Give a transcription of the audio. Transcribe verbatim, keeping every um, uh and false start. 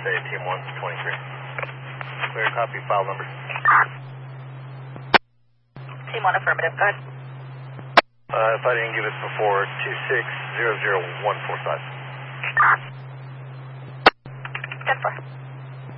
say Team one twenty-three. Clear copy, file number. Team one affirmative, go ahead. Uh, if I didn't give it before, two six zero zero one four five. ten four.